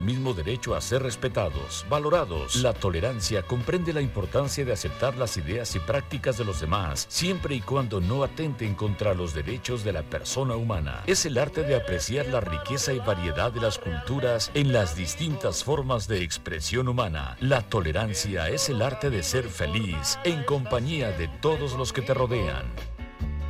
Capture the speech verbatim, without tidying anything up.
mismo derecho a ser respetados, valorados. La tolerancia comprende la importancia de aceptar las ideas y prácticas de los demás, siempre y cuando no atenten contra los derechos de la persona humana. Es el arte de apreciar la riqueza y variedad de las culturas en las distintas formas de expresión humana. La tolerancia es el arte de ser feliz en compañía de todos los que te rodean.